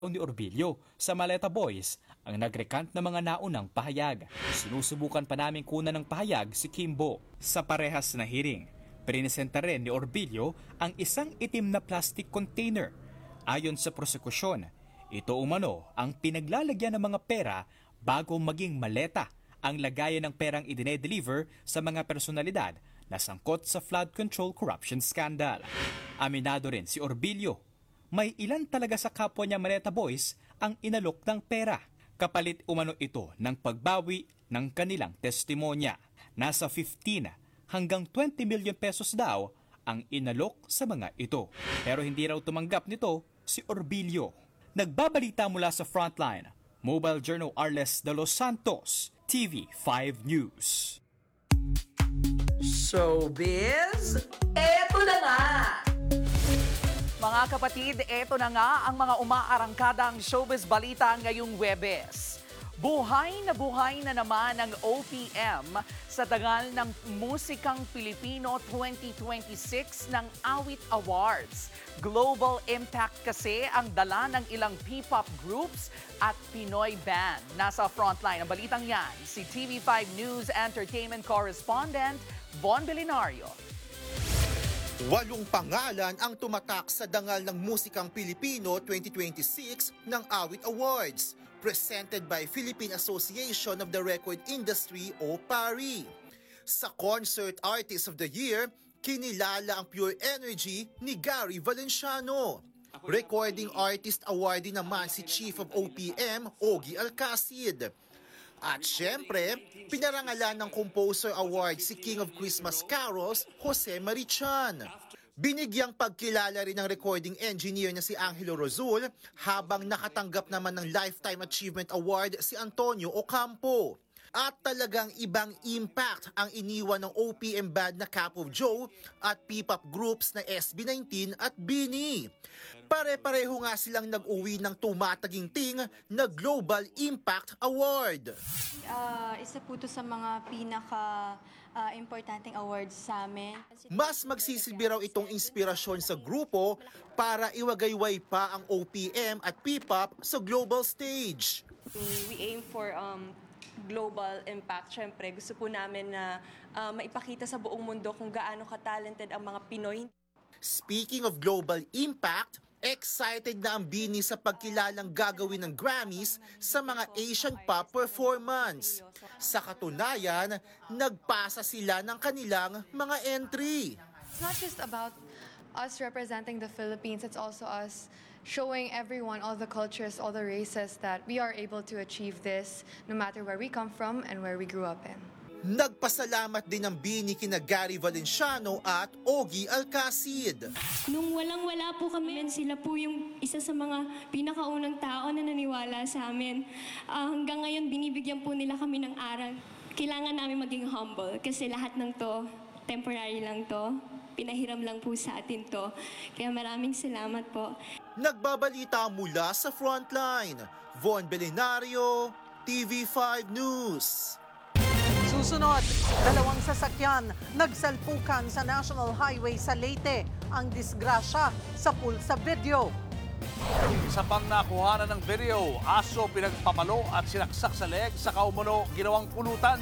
ni Orbilio sa Maleta Boys ang nagrecant ng mga naunang pahayag. Sinusubukan pa namin kunan ng pahayag si Kimbo. Sa parehas na hearing, prinesenta rin ni Orbilio ang isang itim na plastic container. Ayon sa prosekusyon, ito umano ang pinaglalagyan ng mga pera bago maging maleta ang lagayan ng perang idine-deliver sa mga personalidad na sangkot sa flood control corruption scandal. Aminado rin si Orbilio, may ilan talaga sa kapwa niya Maleta Boys ang inalok ng pera. Kapalit umano ito ng pagbawi ng kanilang testimonya. Nasa 15 hanggang 20 million pesos daw ang inalok sa mga ito. Pero hindi raw tumanggap nito si Orbilio. Nagbabalita mula sa Frontline, Mobile Journal Arles de Los Santos, TV5 News. Showbiz, eto na nga! Mga kapatid, eto na nga ang mga umaarangkadang showbiz balita ngayong Huwebes. Buhay na naman ang OPM sa tagal ng Musikang Pilipino 2026 ng Awit Awards. Global impact kasi ang dala ng ilang P-pop groups at Pinoy band. Nasa frontline ang balitang yan, si TV5 News Entertainment Correspondent Von Belinario. 8 pangalan ang tumatak sa dangal ng Musikang Pilipino 2026 ng Awit Awards, presented by Philippine Association of the Record Industry o PARI. Sa Concert Artist of the Year, kinilala ang Pure Energy ni Gary Valenciano. Recording Artist Awardee naman si Chief of OPM, Ogie Alcacid. At syempre, pinarangalan ng Composer Award si King of Christmas Carols, Jose Marichan. Binigyang pagkilala rin ng recording engineer na si Angelo Rozul, habang nakatanggap naman ng Lifetime Achievement Award si Antonio Ocampo. At talagang ibang impact ang iniwan ng OPM band na Cup of Joe at P-pop groups na SB19 at BINI. Pare-pareho nga silang nag-uwi ng tumataginting na Global Impact Award. Isa po ito sa mga importanteng awards sa amin. Mas magsisilbi raw itong inspirasyon sa grupo para iwagayway pa ang OPM at P-pop sa global stage. We aim for global impact. Siyempre, gusto po namin na maipakita sa buong mundo kung gaano ka-talented ang mga Pinoy. Speaking of global impact, excited na ang BINI sa pagkilalang gagawin ng Grammys sa mga Asian pop performance. Sa katunayan, nagpasa sila ng kanilang mga entry. It's not just about us representing the Philippines, it's also us showing everyone, all the cultures, all the races, that we are able to achieve this no matter where we come from and where we grew up in. Nagpasalamat din ang BINI kina Gary Valenciano at Ogie Alcacid. Nung walang-wala po kami, sila po yung isa sa mga pinakaunang tao na naniwala sa amin. Hanggang ngayon, binibigyan po nila kami ng aral. Kailangan namin maging humble kasi lahat ng to, temporary lang to. Pinahiram lang po sa atin to. Kaya maraming salamat po. Nagbabalita mula sa Frontline, Von Belinario, TV5 News. Susunod, 2 sasakyan nagsalpukan sa National Highway sa Leyte. Ang disgrasya sa pulsa video. Sa pang nakuhanan ng video, aso pinagpapalo at sinaksak sa leeg sa kaumuno ginawang pulutan.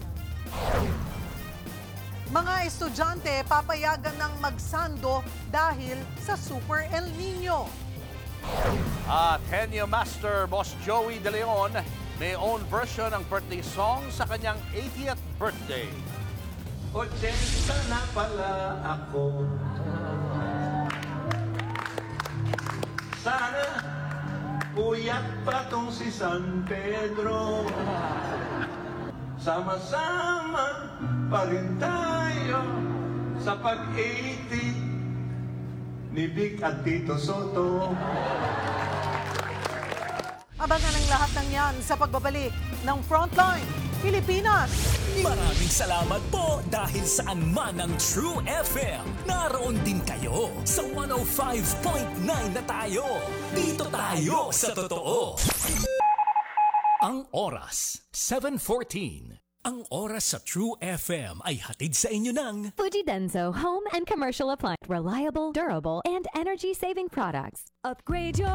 Mga estudyante papayagan ng magsando dahil sa Super El Nino. At Henyo Master Boss Joey De Leon may own version ng birthday song sa kanyang 80th birthday. 80 na pala ako. Sana puyat pa tong si San Pedro. Sama-sama pa rin tayo sa pag-80 ni Vic at Tito Soto. Abangan ang lahat ng yan sa pagbabalik ng Frontline Pilipinas. Maraming salamat po dahil saan man ang True FM. Naroon din kayo sa 105.9 na tayo. Dito tayo sa totoo. Ang oras, 7:14. Ang oras sa True FM ay hatid sa inyo ng Fuji Denso Home and Commercial Appliance. Reliable, durable, and energy-saving products. Upgrade your